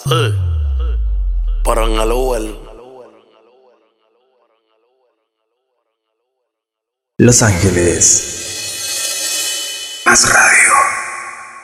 Eh, Pero en el Uber. Los Ángeles. Más radio.